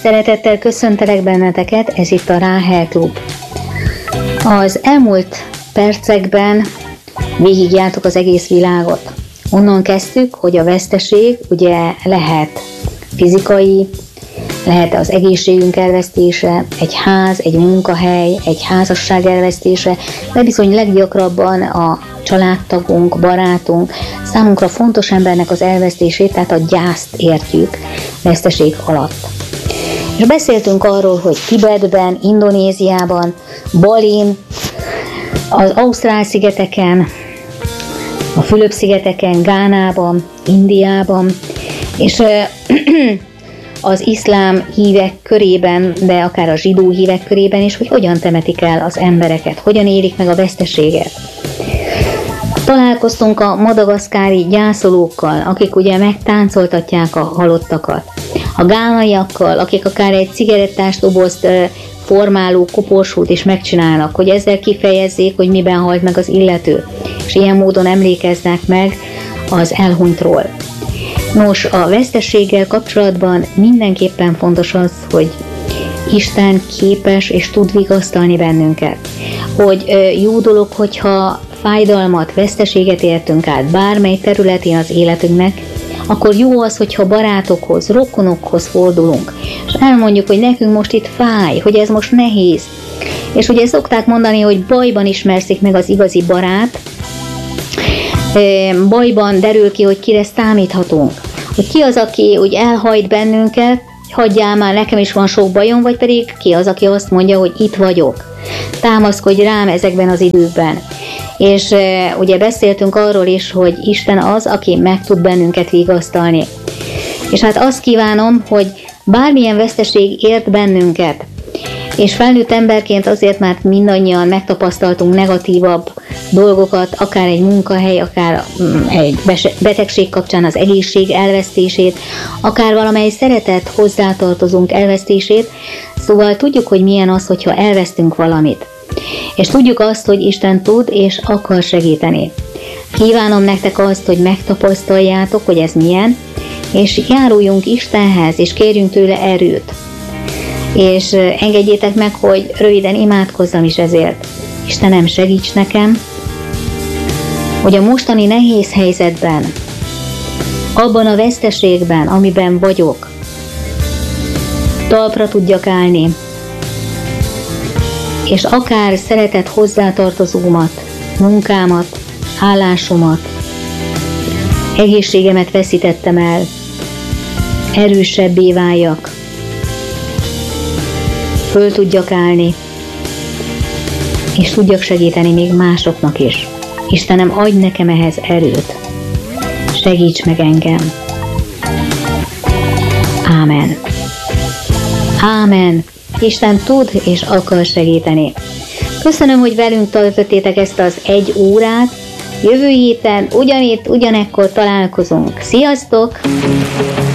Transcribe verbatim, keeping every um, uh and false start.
Szeretettel köszöntelek benneteket, ez itt a Ráhel Klub. Az elmúlt percekben végigjártuk az egész világot. Onnan kezdtük, hogy a veszteség ugye lehet fizikai, lehet az egészségünk elvesztése, egy ház, egy munkahely, egy házasság elvesztése, de bizony leggyakrabban a családtagunk, barátunk, számunkra fontos embernek az elvesztését, tehát a gyászt értjük veszteség alatt. És beszéltünk arról, hogy Tibetben, Indonéziában, Balin, az Ausztrál-szigeteken, a Fülöp-szigeteken, Gánában, Indiában, és az iszlám hívek körében, de akár a zsidó hívek körében is, hogy hogyan temetik el az embereket, hogyan élik meg a veszteséget. Találkoztunk a madagaszkári gyászolókkal, akik ugye megtáncoltatják a halottakat. A gánaiakkal, akik akár egy cigarettás dobozt formáló koporsót is megcsinálnak, hogy ezzel kifejezzék, hogy miben halt meg az illető, és ilyen módon emlékeznek meg az elhunytról. Nos, a vesztességgel kapcsolatban mindenképpen fontos az, hogy Isten képes és tud vigasztalni bennünket. Hogy jó dolog, hogyha fájdalmat, veszteséget értünk át bármely területén az életünknek, akkor jó az, hogyha barátokhoz, rokonokhoz fordulunk, és elmondjuk, hogy nekünk most itt fáj, hogy ez most nehéz. És ugye szokták mondani, hogy bajban ismerszik meg az igazi barát, bajban derül ki, hogy kire számíthatunk. Hogy ki az, aki úgy elhajt bennünket, hagyjál már, nekem is van sok bajom, vagy pedig ki az, aki azt mondja, hogy itt vagyok. Támaszkodj rám ezekben az időkben. És e, ugye beszéltünk arról is, hogy Isten az, aki meg tud bennünket vigasztalni. És hát azt kívánom, hogy bármilyen veszteség ért bennünket, és felnőtt emberként azért, mert mindannyian megtapasztaltunk negatívabb dolgokat, akár egy munkahely, akár egy betegség kapcsán az egészség elvesztését, akár valamely szeretet hozzátartozunk elvesztését, szóval tudjuk, hogy milyen az, hogyha elvesztünk valamit. És tudjuk azt, hogy Isten tud és akar segíteni. Kívánom nektek azt, hogy megtapasztaljátok, hogy ez milyen, és járuljunk Istenhez, és kérjünk tőle erőt. És engedjétek meg, hogy röviden imádkozzam is ezért. Istenem, segíts nekem, hogy a mostani nehéz helyzetben, abban a veszteségben, amiben vagyok, talpra tudjak állni, és akár szeretett hozzátartozómat, munkámat, állásomat, egészségemet veszítettem el, erősebbé váljak, föl tudjak állni, és tudjak segíteni még másoknak is. Istenem, adj nekem ehhez erőt. Segíts meg engem. Ámen. Ámen. Isten tud és akar segíteni. Köszönöm, hogy velünk töltöttétek ezt az egy órát. Jövő héten ugyanitt, ugyanekkor találkozunk. Sziasztok!